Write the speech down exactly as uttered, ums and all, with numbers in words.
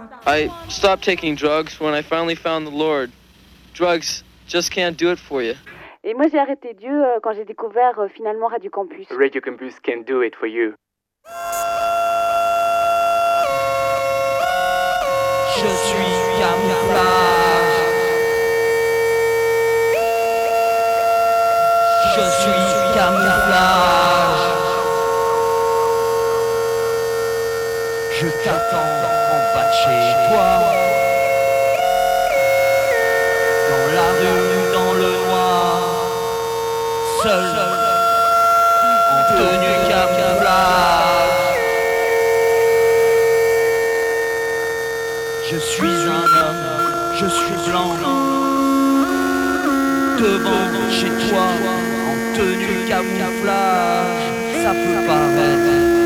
I stopped taking drugs when I finally found the Lord. Drugs just can't do it for you. Et moi j'ai arrêté Dieu euh, quand j'ai découvert euh, finalement Radio Campus. Radio Campus can do it for you. Je suis camouflage. Je suis camouflage. Je t'attends en bas de chez toi. Dans la rue, dans le noir. Seul, en tenue camouflage. Je suis un homme, je suis blanc. Devant chez toi, en tenue camouflage. Ça peut paraître